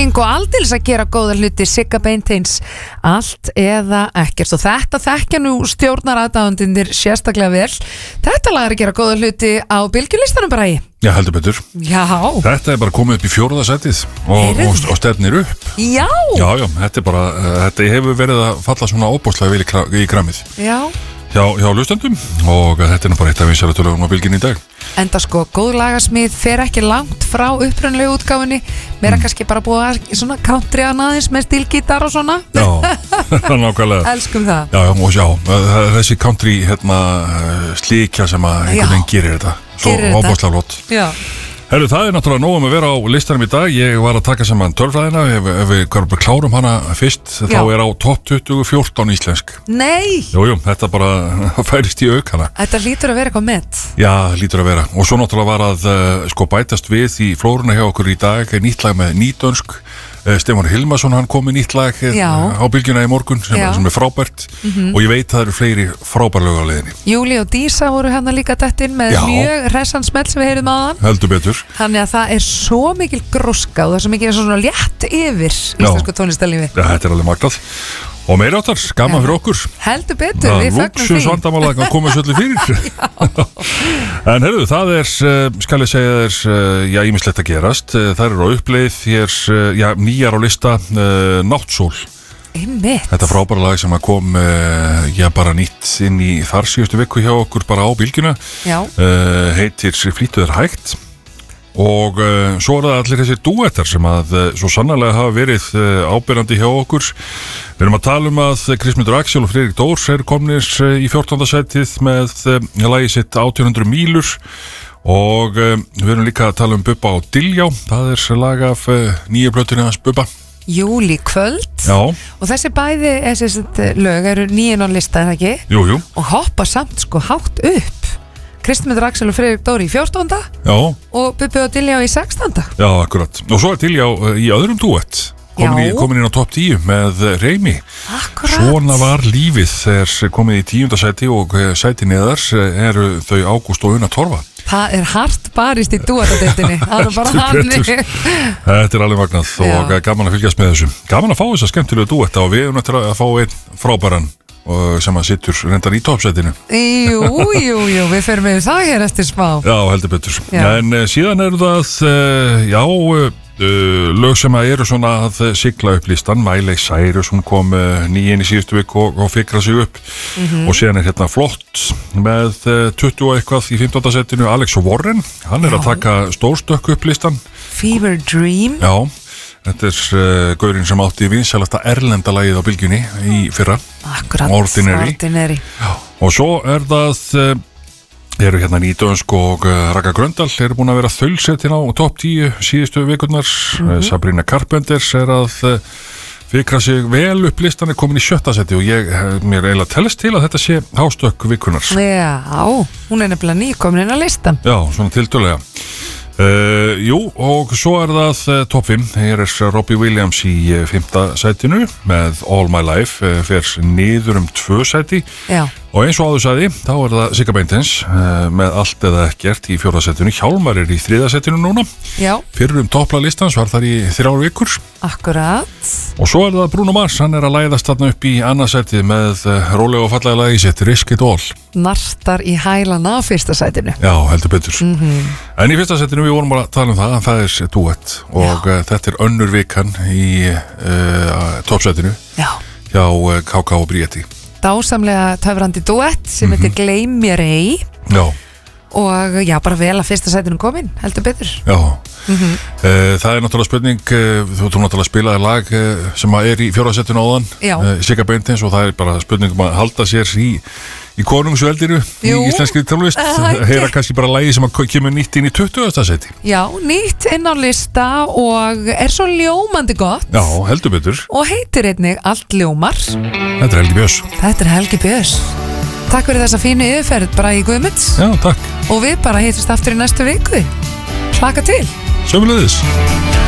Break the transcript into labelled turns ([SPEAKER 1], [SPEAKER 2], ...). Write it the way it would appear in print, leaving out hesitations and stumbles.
[SPEAKER 1] stemning og aldils að gera góða hluti, Sigga Beinteins, allt eða ekkert. Og þetta þekkja nú stjórnaraðdáendurnir sérstaklega vel. Þetta lag er að gera góða hluti á bylgjulistanum bara í.
[SPEAKER 2] Já, heldur betur.
[SPEAKER 1] Já.
[SPEAKER 2] Þetta er bara komið upp í 4. sætið og stefnir upp.
[SPEAKER 1] Já.
[SPEAKER 2] Já, þetta er bara, þetta hefur verið að falla svona óbúslega vel í kramið.
[SPEAKER 1] Já.
[SPEAKER 2] hjá hlustendum og þetta er nú bara eitt af vinsælutölugum á bylginni í dag.
[SPEAKER 1] Enda sko, góð lagasmíð fer ekki langt frá upprunalegu útgáfunni, meira kannski bara búið að svona country aðeins með stílgítar og svona.
[SPEAKER 2] Já, nákvæmlega.
[SPEAKER 1] Elskum það.
[SPEAKER 2] Já, og sjá, þessi country slíkja sem að einhvern veginn gerir þetta. Svo óbúslega flott.
[SPEAKER 1] Já.
[SPEAKER 2] Herru, það er náttúrulega nóg að vera á listanum í dag. Ég var að taka saman tölfræðina. Ef við klárum hana fyrst, þá er á topp 20 14 íslensk.
[SPEAKER 1] Nei!
[SPEAKER 2] Jú, þetta bara færist í aukana.
[SPEAKER 1] Þetta lítur að vera eitthvað met.
[SPEAKER 2] Já, lítur að vera. Og svo náttúrulega var að bætast við í flóruna hjá okkur í dag nýtt lag með nýdönsk. Stefán Hilmarsson, hann kom í nýtt lag á bylgjuna í morgun sem er frábært og ég veit það eru fleiri frábær lög á leiðinni.
[SPEAKER 1] Júli og Dísa voru hérna líka dætt inn með mjög hressansmell sem við heyrum aðan.
[SPEAKER 2] Heldur betur.
[SPEAKER 1] Þannig að það er svo mikil gróska og það er svo mikil svona létt yfir íslensku tónlistarlífi.
[SPEAKER 2] Já, þetta er alveg magnað. Og meira áttar, gaman fyrir okkur.
[SPEAKER 1] Heldur betur, við fögnum því.
[SPEAKER 2] Lúksus vandamála að koma svolítið fyrir. En heyrðu, það er, skal ég segja þér, ýmislegt að gerast. Það eru á uppleið hér, nýjar á lista, Náttsól.
[SPEAKER 1] Einmitt.
[SPEAKER 2] Þetta frábæra lag sem að kom, bara nýtt inn í þar síðustu viku hjá okkur bara á bylgjuna.
[SPEAKER 1] Já.
[SPEAKER 2] Heitir Flýttu þér hægt. Og svo er það allir þessi dúettar sem að svo sannarlega hafa verið ábyrjandi hjá okkur. Við erum að tala um að Kristmundur Axel og Friðrik Dórs eru komnir í 14. sætið með lagið sitt 1800 mílur og við erum líka að tala um Bubba og Diljá. Það er lag af nýju plötunni hans Bubba.
[SPEAKER 1] Júli kvöld. Já. Og þessi bæði lög eru nýjinn á lista, er það ekki?
[SPEAKER 2] Jú.
[SPEAKER 1] Og hoppa samt hátt upp. Kristmundur Axel og Friðrik Dóri í 14.
[SPEAKER 2] Já.
[SPEAKER 1] Og Bubbi og Diljá í 16.
[SPEAKER 2] Já, akkurat. Og svo er Diljá í öðrum duett. Komin inn á topp 10 með Reymi.
[SPEAKER 1] Akkurat.
[SPEAKER 2] Svona var lífið þegar komið í 10. sæti og sæti neðar eru þau Ágúst og Una Torfa.
[SPEAKER 1] Það er hart barist í duettadeildinni. Það er bara hannig.
[SPEAKER 2] Þetta er alveg magnað og gaman að fylgjast með þessu. Gaman að fá þessa skemmtilegu duetta og við erum eftir að fá einn frábæran sem að sittur reyndar í toppsætinu.
[SPEAKER 1] Jú, við ferum með það hér eftir smá.
[SPEAKER 2] Já, heldur betur. En síðan eru það lög sem að eru svona að sigla upp listan. Miley Cyrus, hún kom nýinn í síðustu viku og fikra sig upp og síðan er hérna flott með 20 og eitthvað í 15. setinu Alex Warren, hann er að taka stórstökk upp listan.
[SPEAKER 1] Fever Dream.
[SPEAKER 2] Já, þetta er gaurinn sem átti vinsælasta erlenda lagið á bylgjunni í fyrra.
[SPEAKER 1] Akkurat, Ordinary.
[SPEAKER 2] Já. Og svo er það eru hérna nýdönsk og Raka Gröndal eru búin að vera þaulsettin á topp 10 síðustu vikurnar. Sabrina Carpenters er að fikra sig vel upp listan, er komin í 7. seti og mér eiginlega telst til að þetta sé hástökk vikurnar.
[SPEAKER 1] Já, hún er nefnilega nýkomin inn á listan.
[SPEAKER 2] Já, svona tiltölulega. Jú, og svo er það topp 5. Hér er Robbie Williams í 5. sætinu með All My Life, fer niður 2 sæti. Já. Og eins og áður sagði, þá er það Sigga Beinteins með Allt eða ekkert í 4. sætinu. Hjálmar er í 3. sætinu núna. Já. Fyrrum toplalistans var þar í 3 vikur.
[SPEAKER 1] Akkurat.
[SPEAKER 2] Og svo er það Bruno Mars, hann er að læðast þarna upp í 2. sætið með rólega og fallega lagið sitt Risk It All.
[SPEAKER 1] Nartar í hælana á 1. sætinu.
[SPEAKER 2] Já, heldur betur. En í 1. sætinu við vorum bara að tala um það er duett og þetta er önnur vikan í toppsætinu. Já. Hjá KK og Bríeti.
[SPEAKER 1] Dásamlega töfrandi duett sem heitir Gleym mér ei. Já. Og bara vel að 1. sætinu komin, heldur betur. Já. Það er náttúrulega spurning, þú náttúrulega spilaði lag sem er í 4. sætinu áðan, Sigga Beinteins, og það er bara spurning að halda sér í konungsveldinu í íslenskri tónlist. Heyra kannski bara lagi sem kemur nýtt inn í 20. sæti. Já, nýtt inn á lista og er svo ljómandi gott. Já, heldur betur. Og heitir einnig Allt ljómar. Þetta er Helgi Björns. Þetta er Helgi Björns. Takk fyrir þessa fínu yfirferð, Bragi Guðmunds. Já, takk. Og við bara hittust aftur í næstu viku. Hlakka til. Sömuleiðis.